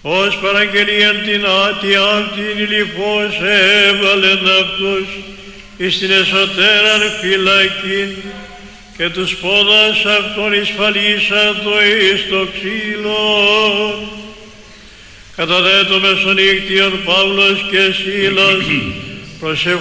ως παραγγελίαν την αυτήν ηλιφώς έβαλεν αυτούς εις την εσωτέραν φυλακήν και τους πόδας αυτών εισφαλίσαντο εις το ξύλο. Κατά δε το μεσονύκτιον Παύλος και Σίλας προσευχόντων